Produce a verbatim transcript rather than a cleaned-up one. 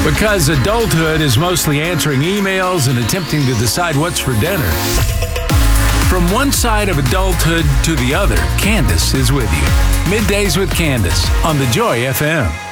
Because adulthood is mostly answering emails and attempting to decide what's for dinner. From one side of adulthood to the other, Candace is with you. Middays with Candace on the Joy F M.